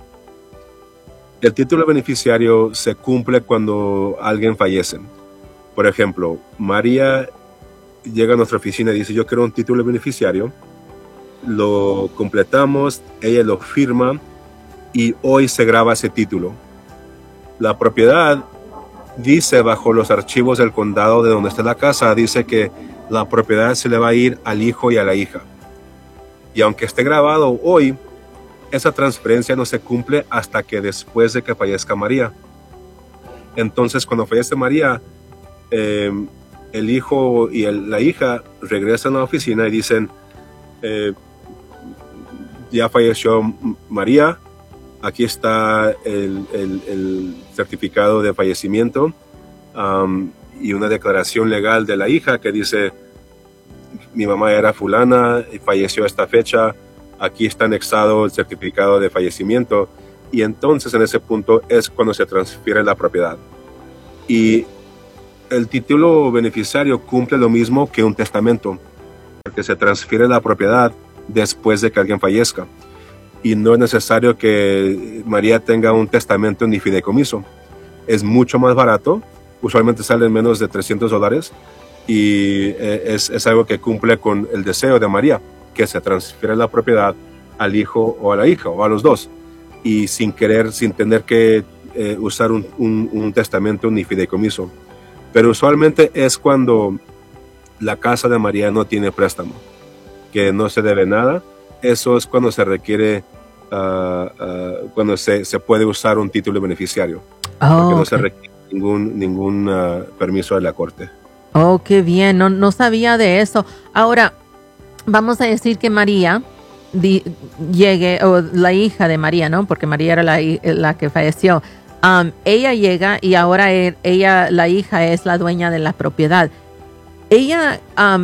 el título beneficiario se cumple cuando alguien fallece. Por ejemplo, María llega a nuestra oficina y dice, yo quiero un título beneficiario, lo completamos, ella lo firma y hoy se graba ese título. La propiedad dice bajo los archivos del condado de donde está la casa, dice que la propiedad se le va a ir al hijo y a la hija. Y aunque esté grabado hoy, esa transferencia no se cumple hasta que después de que fallezca María. Entonces, cuando fallece María, el hijo y la hija regresan a la oficina y dicen, ya falleció María, aquí está el certificado de fallecimiento y una declaración legal de la hija que dice, mi mamá era fulana y falleció a esta fecha, aquí está anexado el certificado de fallecimiento, y entonces en ese punto es cuando se transfiere la propiedad. Y el título beneficiario cumple lo mismo que un testamento, porque se transfiere la propiedad después de que alguien fallezca. Y no es necesario que María tenga un testamento ni fideicomiso. Es mucho más barato, usualmente sale en menos de $300, y es algo que cumple con el deseo de María, que se transfiere la propiedad al hijo o a la hija, o a los dos, y sin tener que usar un testamento ni fideicomiso. Pero usualmente es cuando la casa de María no tiene préstamo, que no se debe nada. Eso es cuando se requiere, cuando se puede usar un título beneficiario, porque no se requiere ningún permiso de la corte. Oh, qué bien, no sabía de eso. Ahora, vamos a decir que María llegue, o la hija de María, ¿no? Porque María era la que falleció. Ella llega y ahora la hija es la dueña de la propiedad. Ella,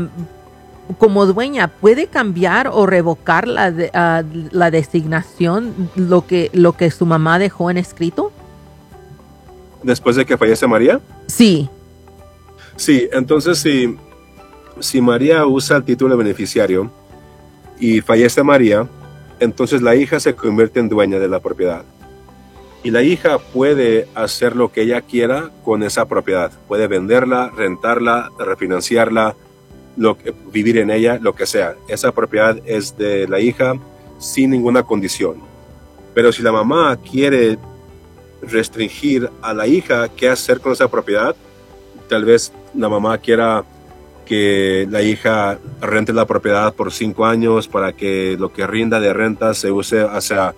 como dueña, ¿puede cambiar o revocar la designación, lo que su mamá dejó en escrito? ¿Después de que fallece María? Sí. Sí, entonces si María usa el título de beneficiario y fallece María, entonces la hija se convierte en dueña de la propiedad. Y la hija puede hacer lo que ella quiera con esa propiedad. Puede venderla, rentarla, refinanciarla, vivir en ella, lo que sea. Esa propiedad es de la hija sin ninguna condición. Pero si la mamá quiere restringir a la hija qué hacer con esa propiedad, tal vez la mamá quiera que la hija rente la propiedad por 5 años para que lo que rinda de renta se use hacia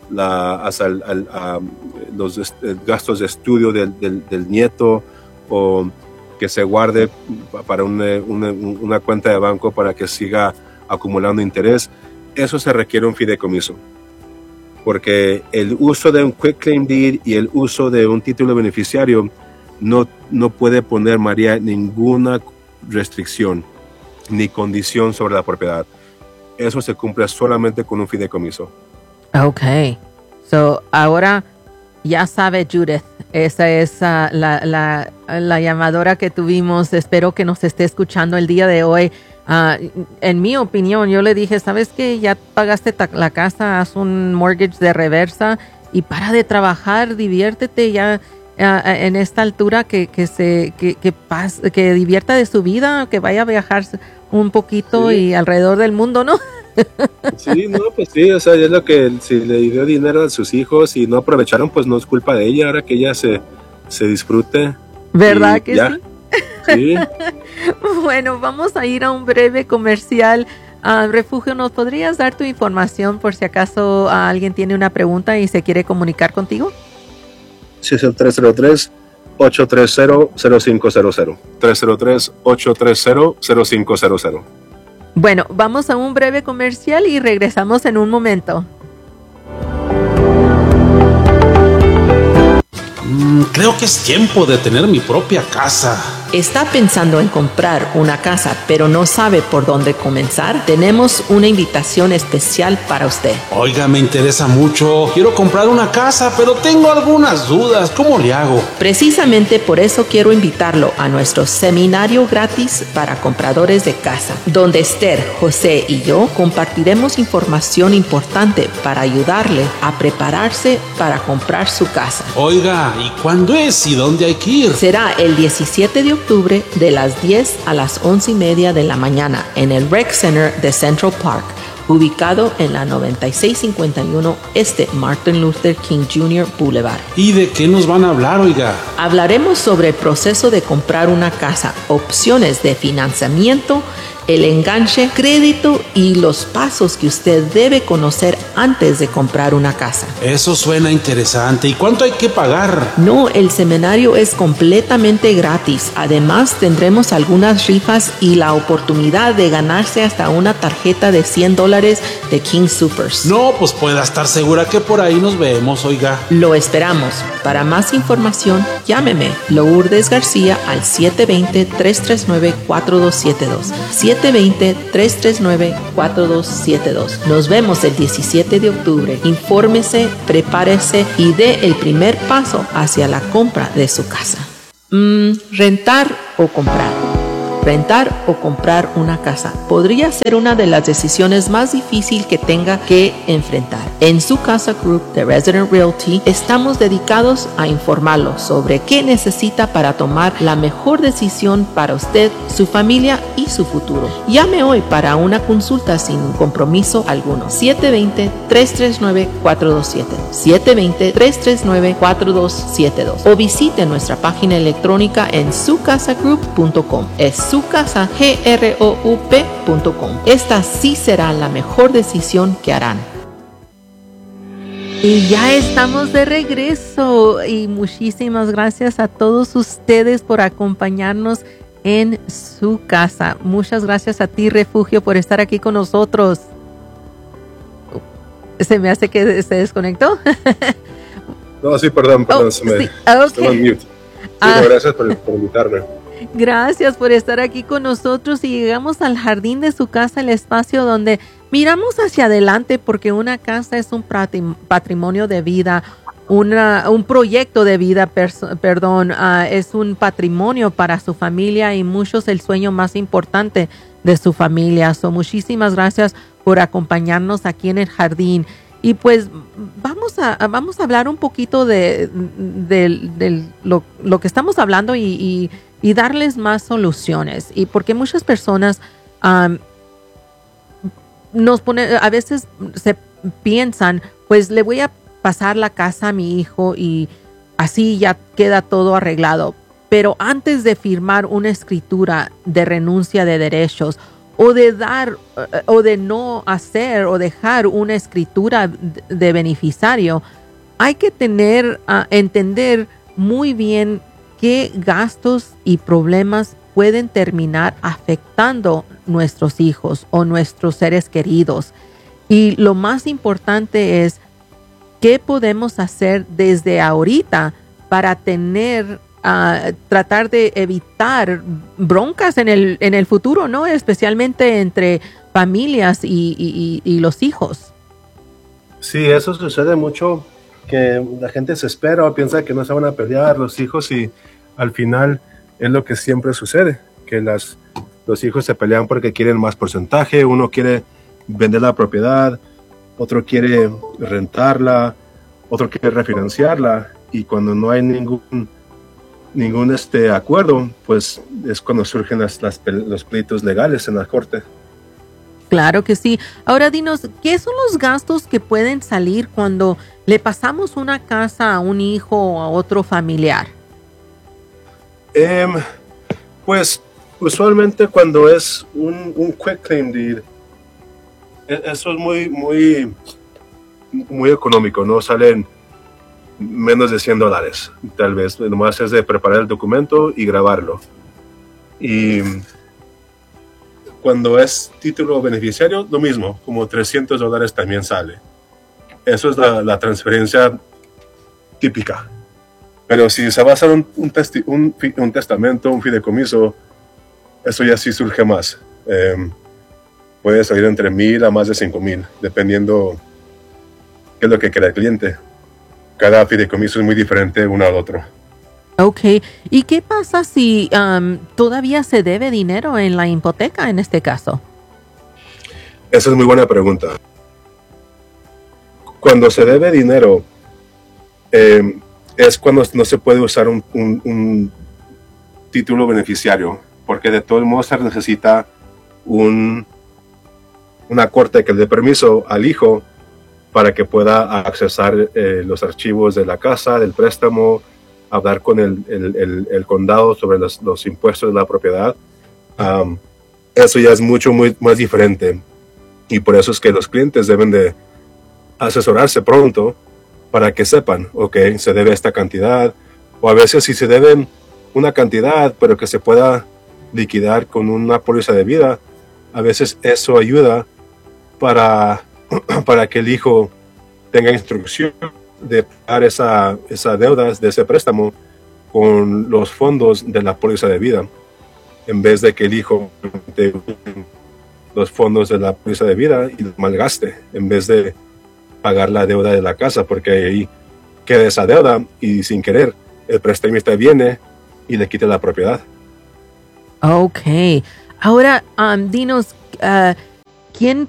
los gastos de estudio del nieto, o que se guarde para una cuenta de banco para que siga acumulando interés. Eso se requiere un fideicomiso, porque el uso de un quick claim deed y el uso de un título beneficiario no puede poner María ninguna restricción ni condición sobre la propiedad. Eso se cumple solamente con un fideicomiso. Okay. So, ahora ya sabe, Judith, esa es la llamadora que tuvimos. Espero que nos esté escuchando el día de hoy. En mi opinión, yo le dije, ¿sabes qué? Ya pagaste la casa, haz un mortgage de reversa y para de trabajar, diviértete ya. En esta altura que divierta de su vida, que vaya a viajar un poquito, sí, y alrededor del mundo, ¿no? Sí, no, pues sí, o sea, es lo que si le dio dinero a sus hijos y no aprovecharon, pues no es culpa de ella. Ahora que ella se disfrute. ¿Verdad que ya. Sí? Bueno, vamos a ir a un breve comercial. Refugio, ¿nos podrías dar tu información por si acaso alguien tiene una pregunta y se quiere comunicar contigo? Sí, es el 303-830-0500. 303-830-0500. Bueno, vamos a un breve comercial y regresamos en un momento. Creo que es tiempo de tener mi propia casa. ¿Está pensando en comprar una casa pero no sabe por dónde comenzar? Tenemos una invitación especial para usted. Oiga, me interesa mucho. Quiero comprar una casa, pero tengo algunas dudas. ¿Cómo le hago? Precisamente por eso quiero invitarlo a nuestro seminario gratis para compradores de casa, donde Esther, José y yo compartiremos información importante para ayudarle a prepararse para comprar su casa. Oiga, ¿y cuándo es y dónde hay que ir? Será el 17 de octubre de las 10 a las 11:30 de la mañana en el Rec Center de Central Park, ubicado en la 9651 Martin Luther King Jr. Boulevard. ¿Y de qué nos van a hablar, oiga? Hablaremos sobre el proceso de comprar una casa, opciones de financiamiento, el enganche, crédito y los pasos que usted debe conocer antes de comprar una casa. Eso suena interesante. ¿Y cuánto hay que pagar? No, el seminario es completamente gratis. Además, tendremos algunas rifas y la oportunidad de ganarse hasta una tarjeta de $100 de King Soopers. No, pues pueda estar segura que por ahí nos vemos, oiga. Lo esperamos. Para más información, llámeme Lourdes García al 720-339-4272. 720-339-4272. Nos vemos el 17 de octubre. Infórmese, prepárese y dé el primer paso hacia la compra de su casa. Rentar o comprar. Rentar o comprar una casa podría ser una de las decisiones más difíciles que tenga que enfrentar. En Su Casa Group de Resident Realty estamos dedicados a informarlo sobre qué necesita para tomar la mejor decisión para usted, su familia y su futuro. Llame hoy para una consulta sin compromiso alguno. 720-339-4272. 720-339-4272. O visite nuestra página electrónica en sucasagroup.com. Es sucasagroup.com. Esta sí será la mejor decisión que harán. Y ya estamos de regreso y muchísimas gracias a todos ustedes por acompañarnos en Su Casa. Muchas gracias a ti, Refugio, por estar aquí con nosotros. Se me hace que se desconectó. No, sí, perdón, se me estaba en mute. Sí, gracias por invitarme. Gracias por estar aquí con nosotros y llegamos al jardín de su casa, el espacio donde miramos hacia adelante porque una casa es un patrimonio de vida, un proyecto de vida, es un patrimonio para su familia y muchos el sueño más importante de su familia. Muchísimas gracias por acompañarnos aquí en el jardín. Y pues vamos a hablar un poquito de lo que estamos hablando y darles más soluciones. Y porque muchas personas a veces se piensan, pues le voy a pasar la casa a mi hijo y así ya queda todo arreglado. Pero antes de firmar una escritura de renuncia de derechos o de dar o de no hacer o dejar una escritura de beneficiario, hay que entender muy bien qué gastos y problemas pueden terminar afectando nuestros hijos o nuestros seres queridos. Y lo más importante es qué podemos hacer desde ahorita para tratar de evitar broncas en el futuro, ¿no? Especialmente entre familias y los hijos. Sí, eso sucede mucho, que la gente se espera o piensa que no se van a pelear los hijos y al final es lo que siempre sucede, que los hijos se pelean porque quieren más porcentaje, uno quiere vender la propiedad, otro quiere rentarla, otro quiere refinanciarla y cuando no hay ningún acuerdo, pues es cuando surgen los pleitos legales en la corte. Claro que sí. Ahora dinos, ¿qué son los gastos que pueden salir cuando le pasamos una casa a un hijo o a otro familiar? Pues usualmente cuando es un quick claim deed, eso es muy económico, ¿no? Salen menos de $100, tal vez. Nomás es de preparar el documento y grabarlo. Y cuando es título beneficiario, lo mismo, como $300 también sale. Eso es la transferencia típica. Pero si se va a hacer un testamento, un fideicomiso, eso ya sí surge más. Puede salir entre $1,000 a más de $5,000, dependiendo qué es lo que quiera el cliente. Cada fideicomiso es muy diferente uno al otro. Ok. ¿Y qué pasa si todavía se debe dinero en la hipoteca en este caso? Esa es muy buena pregunta. Cuando se debe dinero, es cuando no se puede usar un título beneficiario, porque de todos modos se necesita una corte que le dé permiso al hijo para que pueda accesar los archivos de la casa, del préstamo, hablar con el condado sobre los impuestos de la propiedad. Eso ya es muy más diferente y por eso es que los clientes deben de asesorarse pronto para que sepan, ok, se debe esta cantidad, o a veces si se deben una cantidad pero que se pueda liquidar con una póliza de vida, a veces eso ayuda para que el hijo tenga instrucción de pagar esa deuda de ese préstamo con los fondos de la póliza de vida. en vez de que el hijo de los fondos de la póliza de vida y los malgaste, en vez de pagar la deuda de la casa, porque ahí queda esa deuda y sin querer el prestamista viene y le quita la propiedad. Ok. Ahora, dinos, ¿quién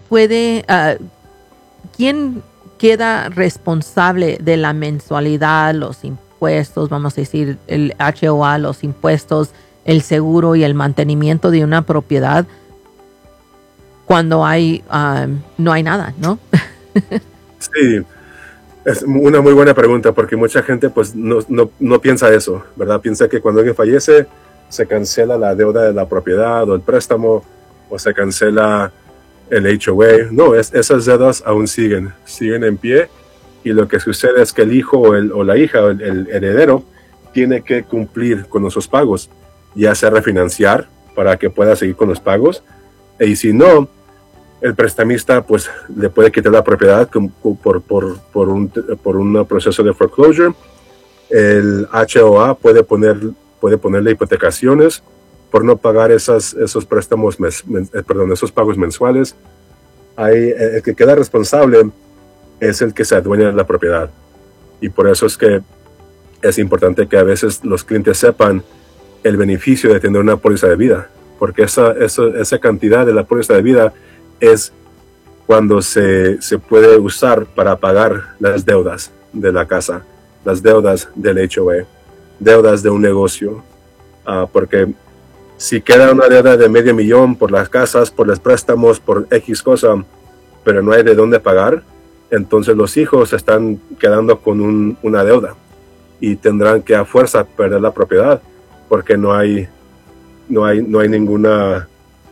queda responsable de la mensualidad, los impuestos, vamos a decir, el HOA, los impuestos, el seguro y el mantenimiento de una propiedad cuando no hay nada, ¿no? Sí, es una muy buena pregunta porque mucha gente pues no piensa eso, ¿verdad? Piensa que cuando alguien fallece se cancela la deuda de la propiedad o el préstamo o se cancela el HOA. No, esas deudas aún siguen en pie y lo que sucede es que el hijo o la hija o el heredero tiene que cumplir con esos pagos, ya sea refinanciar para que pueda seguir con los pagos y si no, el prestamista pues le puede quitar la propiedad por un proceso de foreclosure. El HOA puede ponerle hipotecaciones por no pagar esos préstamos, esos pagos mensuales. El que queda responsable es el que se adueña de la propiedad. Y por eso es que es importante que a veces los clientes sepan el beneficio de tener una póliza de vida, porque esa cantidad de la póliza de vida es cuando se puede usar para pagar las deudas de la casa, las deudas del HOA, deudas de un negocio, porque si queda una deuda de $500,000 por las casas, por los préstamos, por X cosa, pero no hay de dónde pagar, entonces los hijos están quedando con una deuda y tendrán que a fuerza perder la propiedad porque no hay ninguna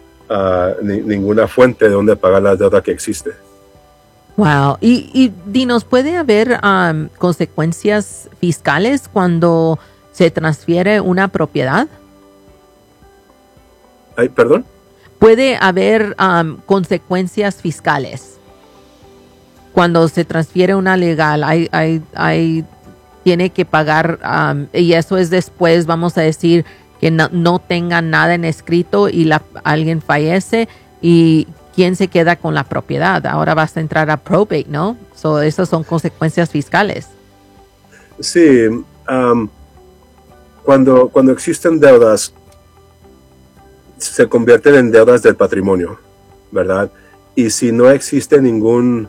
fuente de donde pagar la deuda que existe. Wow. Y dinos, ¿puede haber consecuencias fiscales cuando se transfiere una propiedad? Ay, ¿perdón? ¿Puede haber consecuencias fiscales cuando se transfiere una legal? Tiene que pagar y eso es después, vamos a decir, que no tenga nada en escrito y alguien fallece y ¿quién se queda con la propiedad? Ahora vas a entrar a probate, ¿no? Esas son consecuencias fiscales. Sí. Cuando existen deudas, se convierten en deudas del patrimonio, ¿verdad? Y si no existe ningún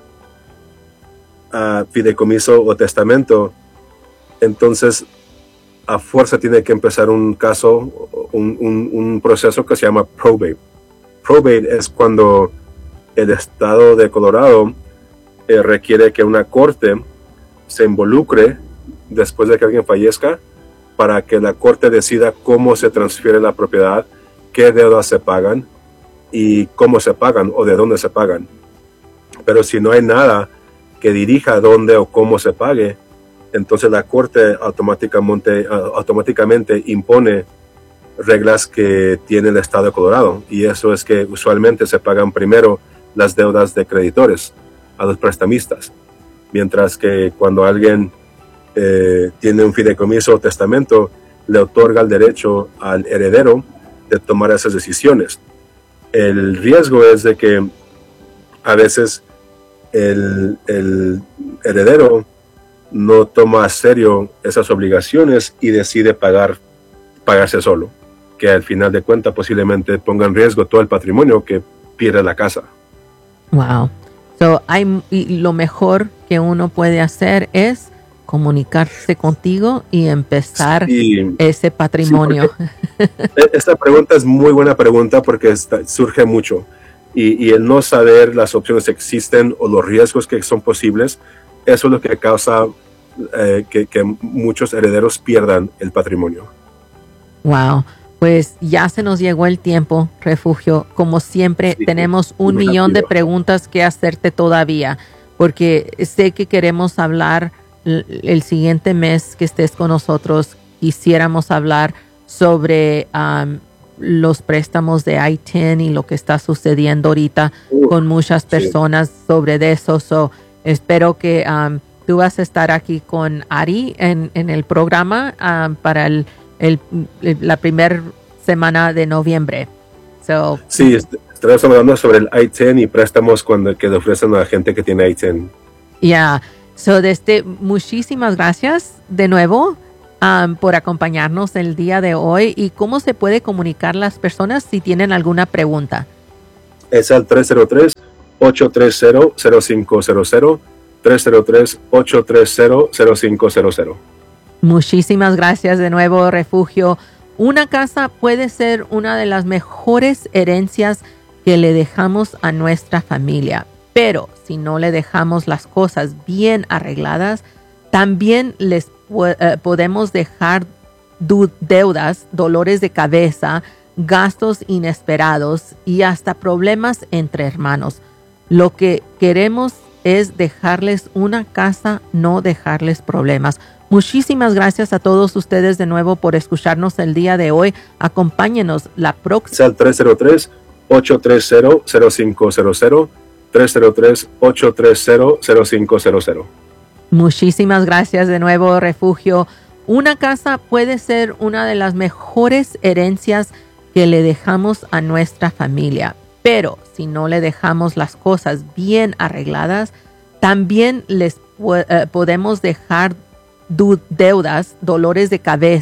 fideicomiso o testamento, entonces a fuerza tiene que empezar un caso, un proceso que se llama probate. Probate es cuando el estado de Colorado requiere que una corte se involucre después de que alguien fallezca para que la corte decida cómo se transfiere la propiedad, qué deudas se pagan y cómo se pagan o de dónde se pagan. Pero si no hay nada que dirija dónde o cómo se pague, entonces la corte automáticamente impone reglas que tiene el estado de Colorado, y eso es que usualmente se pagan primero las deudas de creditores a los prestamistas, mientras que cuando alguien tiene un fideicomiso o testamento, le otorga el derecho al heredero de tomar esas decisiones. El riesgo es de que a veces el heredero no toma a serio esas obligaciones y decide pagarse solo, que al final de cuentas posiblemente ponga en riesgo todo el patrimonio que pierde la casa. Wow. Y lo mejor que uno puede hacer es comunicarse contigo y empezar ese patrimonio. Sí, esta pregunta es muy buena pregunta porque surge mucho. Y el no saber las opciones que existen o los riesgos que son posibles, eso es lo que causa que muchos herederos pierdan el patrimonio. Wow, pues ya se nos llegó el tiempo, Refugio. Como siempre, tenemos 1 millón de preguntas que hacerte todavía, porque sé que queremos hablar el siguiente mes que estés con nosotros. Quisiéramos hablar sobre los préstamos de I-10 y lo que está sucediendo ahorita con muchas personas sobre eso. Espero que tú vas a estar aquí con Ari en el programa para la primera semana de noviembre. So, sí, estamos hablando sobre el I-10 y préstamos que le ofrecen a la gente que tiene I-10. So, muchísimas gracias de nuevo por acompañarnos el día de hoy. ¿Y cómo se puede comunicar las personas si tienen alguna pregunta? Es al 303-830-0500, 303-830-0500. Muchísimas gracias de nuevo, Refugio. Una casa puede ser una de las mejores herencias que le dejamos a nuestra familia, pero si no le dejamos las cosas bien arregladas, también les podemos dejar deudas, dolores de cabeza, gastos inesperados y hasta problemas entre hermanos. Lo que queremos es dejarles una casa, no dejarles problemas. Muchísimas gracias a todos ustedes de nuevo por escucharnos el día de hoy. Acompáñenos la próxima. Al 303-830-0500, 303-830-0500. Muchísimas gracias de nuevo, Refugio. Una casa puede ser una de las mejores herencias que le dejamos a nuestra familia, pero si no le dejamos las cosas bien arregladas, también les podemos dejar deudas, dolores de cabeza,